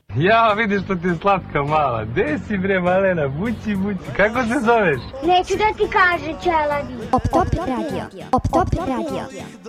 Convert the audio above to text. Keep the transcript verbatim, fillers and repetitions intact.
Ja, vidiš što ti je slatka mala. Gde si bre, malena? Buci, buci. Kako se zoveš? Neću da ti kaže, Čelavi. Op Top Radio. Op Top Radio.